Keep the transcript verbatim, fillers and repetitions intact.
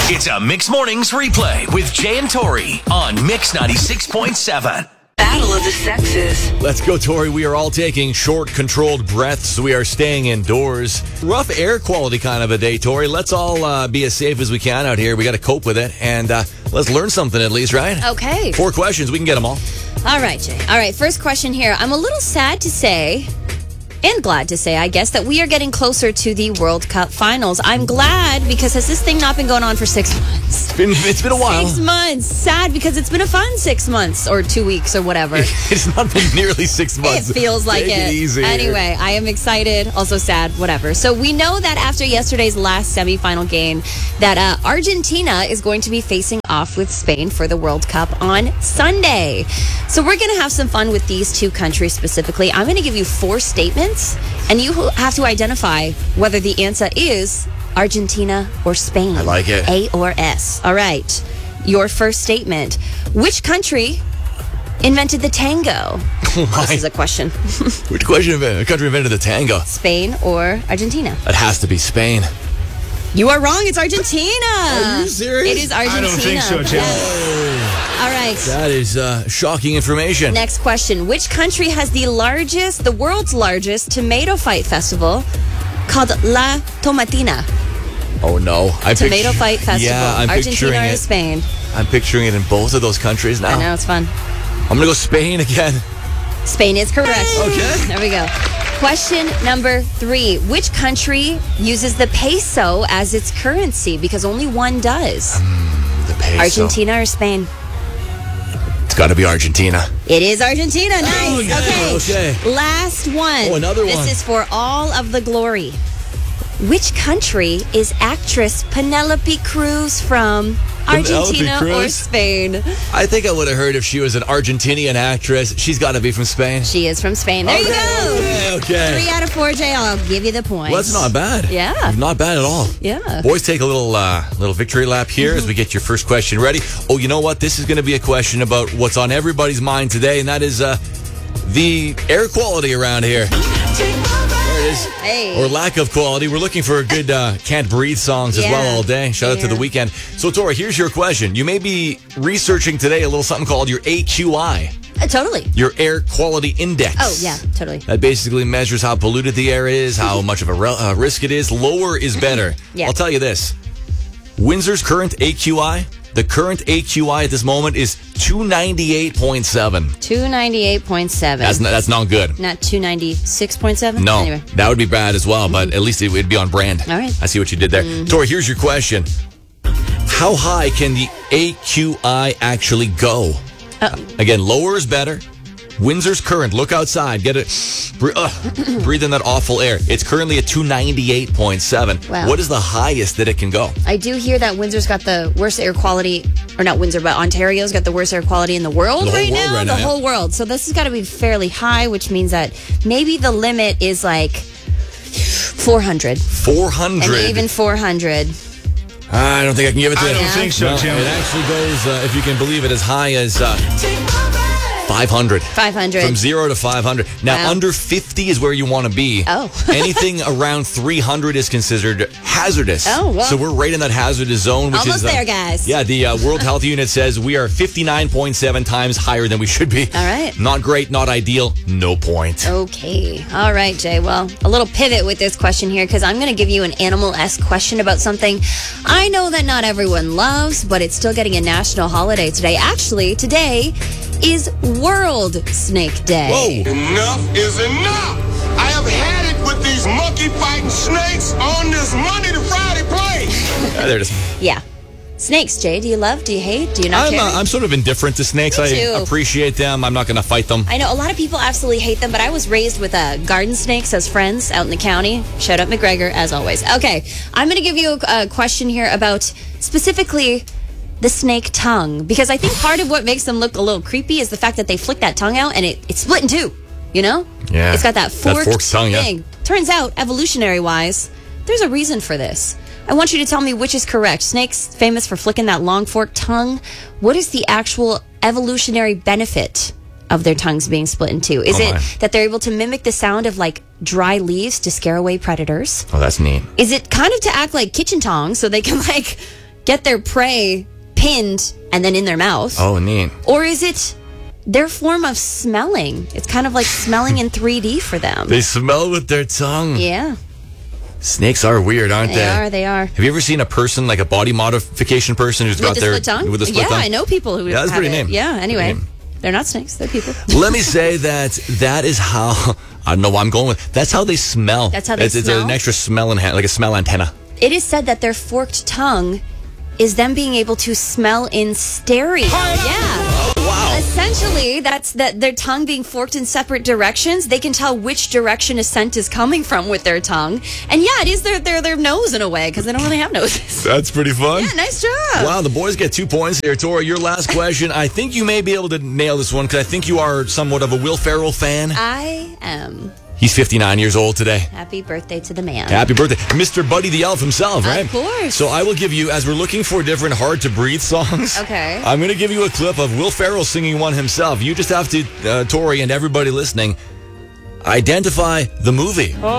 It's a Mix Mornings replay with Jay and Tori on Mix ninety-six point seven. Battle of the Sexes. Let's go, Tori. We are all taking short, controlled breaths. We are staying indoors. Rough air quality kind of a day, Tori. Let's all uh, be as safe as we can out here. We got to cope with it. And uh, let's learn something at least, right? Okay. Four questions. We can get them all. All right, Jay. All right, first question here. I'm a little sad to say, and glad to say, I guess, that we are getting closer to the World Cup finals. I'm glad because has this thing not been going on for six months? It's been, it's been a while. Six months. Sad because it's been a fun six months or two weeks or whatever. It's not been nearly six months. It feels like Take it. it easy. Anyway, I am excited, also sad, whatever. So we know that after yesterday's last semifinal game that uh, Argentina is going to be facing off with Spain for the World Cup on Sunday. So we're going to have some fun with these two countries specifically. I'm going to give you four statements, and you have to identify whether the answer is Argentina or Spain. I like it. A or S. All right. Your first statement. Which country invented the tango? Oh this is a question. Which question a country invented the tango? Spain or Argentina? It has to be Spain. You are wrong. It's Argentina. Are you serious? It is Argentina. I don't think so, Jim. Yes. All right. That is uh, shocking information. Next question. Which country has the largest, the world's largest tomato fight festival called La Tomatina? Oh, no. I Tomato picture- Fight Festival. Yeah, I'm Argentina picturing or it. Spain? I'm picturing it in both of those countries now. I know, it's fun. I'm going to go Spain again. Spain is correct. Okay. There we go. Question number three. Which country uses the peso as its currency? Because only one does. The peso. Argentina or Spain? It's got to be Argentina. It is Argentina. Nice. Okay, Okay. okay. Last one. Oh, another this one. This is for all of the glory. Which country is actress Penelope Cruz from? Penelope Argentina or Cruz? Spain? I think I would have heard if she was an Argentinian actress. She's got to be from Spain. She is from Spain. There you go. Okay, okay. Three out of four, Jay. I'll give you the point. Well, that's not bad. Yeah. Not bad at all. Yeah. Boys, take a little uh, little victory lap here as we get your first question ready. Oh, you know what? This is going to be a question about what's on everybody's mind today, and that is uh, the air quality around here. There it is. Hey. Or lack of quality. We're looking for good uh, Can't Breathe songs as Yeah. well all day. Shout out to Yeah. the weekend. So, Tora, here's your question. You may be researching today a little something called your A Q I, Uh, totally. your air quality index. Oh, yeah, totally. That basically measures how polluted the air is, how much of a re- uh, risk it is. Lower is better. Yeah. I'll tell you this. Windsor's current A Q I, the current A Q I at this moment is two ninety-eight point seven. two ninety-eight point seven. That's not, that's not good. Not two ninety-six point seven? No, Anyway. that would be bad as well, but at least it would be on brand. All right. I see what you did there. Tori, here's your question. How high can the A Q I actually go? Uh, Again, lower is better. Windsor's current. Look outside. Get it. Breathe, uh, breathe in that awful air. It's currently at two ninety-eight point seven. Wow. What is the highest that it can go? I do hear that Windsor's got the worst air quality, or not Windsor, but Ontario's got the worst air quality in the world The whole right world now. right the now, yeah. whole world. So this has got to be fairly high, which means that maybe the limit is like four hundred. four hundred. And even four hundred. I don't think I can give it to I you. don't Yeah. think so, No, Jim. it actually goes, uh, if you can believe it, as high as uh, five hundred. five hundred. From zero to five hundred. Now, Wow. under fifty is where you want to be. Oh. Anything around three hundred is considered hazardous. Oh, wow. So we're right in that hazardous zone. Which Almost is, uh, there, guys. Yeah, the uh, World Health Unit says we are fifty-nine point seven times higher than we should be. All right. Not great, not ideal, no point. Okay. All right, Jay. Well, a little pivot with this question here because I'm going to give you an animal-esque question about something I know that not everyone loves, but it's still getting a national holiday today. Actually, today is World Snake Day. Whoa. Enough is enough. I have had it with these monkey fighting snakes on this Monday to Friday play. Ah, there it is. Yeah. Snakes, Jay. Do you love? Do you hate? Do you not I'm, care? uh, I'm sort of indifferent to snakes. Me I too. appreciate them. I'm not going to fight them. I know a lot of people absolutely hate them, but I was raised with uh, garden snakes as friends out in the county. Shout out McGregor, as always. Okay, I'm going to give you a, a question here about specifically the snake tongue, because I think part of what makes them look a little creepy is the fact that they flick that tongue out and it, it's split in two, you know? Yeah. It's got that That forked, forked tongue, yeah. thing. Turns out, evolutionary-wise, there's a reason for this. I want you to tell me which is correct. Snakes famous for flicking that long forked tongue. What is the actual evolutionary benefit of their tongues being split in two? Is Oh, it my. that they're able to mimic the sound of like dry leaves to scare away predators? Oh, that's neat. Is it kind of to act like kitchen tongs so they can like get their prey pinned and then in their mouth? Oh, neat. Or is it their form of smelling? It's kind of like smelling in three D for them. They smell with their tongue. Yeah. Snakes are weird, aren't they? They are, they are. Have you ever seen a person, like a body modification person who's With got the their split tongue? with a split yeah, tongue? I know people who Yeah, that's have pretty it. name. Yeah, anyway. Pretty name. They're not snakes, they're people. Let me say that that is how, I don't know why I'm going with, that's how they smell. That's how they it's, smell? It's an extra smell, in, like a smell antenna. It is said that their forked tongue is them being able to smell in stereo. Yeah. Wow. Essentially, that's that their tongue being forked in separate directions. They can tell which direction a scent is coming from with their tongue. And yeah, it is their their, their nose in a way because they don't really have noses. That's pretty fun. Yeah, nice job. Wow, the boys get two points here. Tori, your last question. I think you may be able to nail this one because I think you are somewhat of a Will Ferrell fan. I am. He's fifty-nine years old today. Happy birthday to the man. Happy birthday. Mister Buddy the Elf himself, right? Of course. So I will give you, as we're looking for different hard-to-breathe songs, Okay. I'm going to give you a clip of Will Ferrell singing one himself. You just have to, uh, Tori and everybody listening, identify the movie.